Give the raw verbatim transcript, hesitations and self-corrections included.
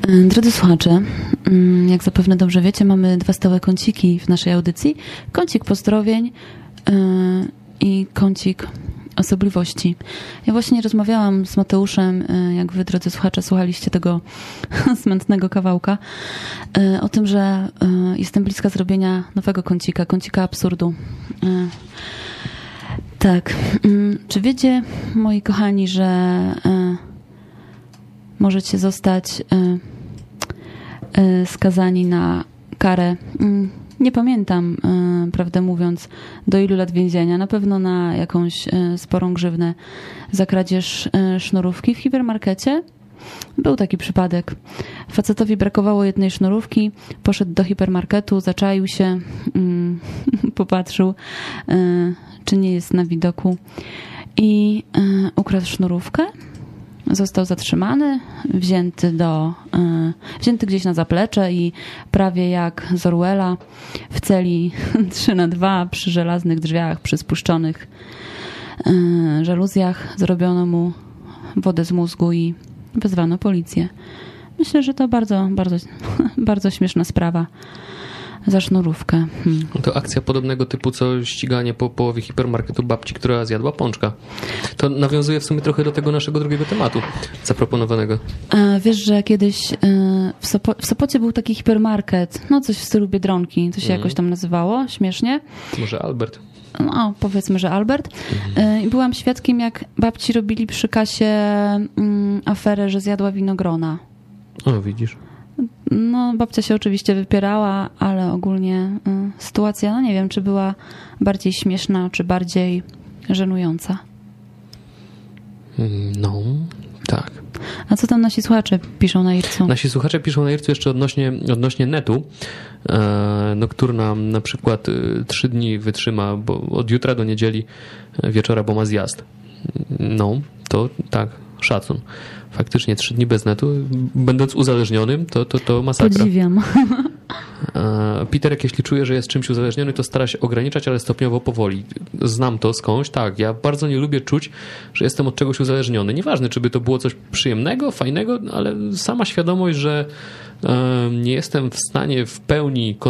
Drodzy słuchacze, jak zapewne dobrze wiecie, mamy dwa stałe kąciki w naszej audycji. Kącik pozdrowień i kącik osobliwości. Ja właśnie rozmawiałam z Mateuszem, jak wy, drodzy słuchacze, słuchaliście tego smętnego kawałka, o tym, że jestem bliska zrobienia nowego kącika, kącika absurdu. Tak. Czy wiecie, moi kochani, że możecie zostać skazani na karę, nie pamiętam, prawdę mówiąc, do ilu lat więzienia, na pewno na jakąś sporą grzywnę za kradzież sznurówki w hipermarkecie? Był taki przypadek. Facetowi brakowało jednej sznurówki, poszedł do hipermarketu, zaczaił się, popatrzył, czy nie jest na widoku i ukradł sznurówkę. Został zatrzymany, wzięty do, wzięty gdzieś na zaplecze i prawie jak z Orwella w celi trzy na dwa przy żelaznych drzwiach, przy spuszczonych żaluzjach zrobiono mu wodę z mózgu i wezwano policję. Myślę, że to bardzo, bardzo, bardzo śmieszna sprawa za sznurówkę. Hmm. To akcja podobnego typu, co ściganie po połowie hipermarketu babci, która zjadła pączka. To nawiązuje w sumie trochę do tego naszego drugiego tematu zaproponowanego. A wiesz, że kiedyś w, Sopo- w Sopocie był taki hipermarket, no coś w stylu Biedronki, to się mm. jakoś tam nazywało, śmiesznie. Może Albert. No, powiedzmy, że Albert. Mm. I byłam świadkiem, jak babci robili przy kasie um, aferę, że zjadła winogrona. O, widzisz. No, babcia się oczywiście wypierała, ale ogólnie y, sytuacja, no nie wiem, czy była bardziej śmieszna, czy bardziej żenująca. No, tak. A co tam nasi słuchacze piszą na Ircu? Nasi słuchacze piszą na Ircu jeszcze odnośnie, odnośnie netu. E, Nocturna na przykład y, trzy dni wytrzyma, bo od jutra do niedzieli wieczora, bo ma zjazd. No, to tak, szacun. Faktycznie trzy dni bez netu, będąc uzależnionym, to, to, to masakra. Podziwiam. Peterek, jeśli czuje, że jest czymś uzależniony, to stara się ograniczać, ale stopniowo powoli. Znam to skądś, tak. Ja bardzo nie lubię czuć, że jestem od czegoś uzależniony. Nieważne, czy by to było coś przyjemnego, fajnego, ale sama świadomość, że nie jestem w stanie w pełni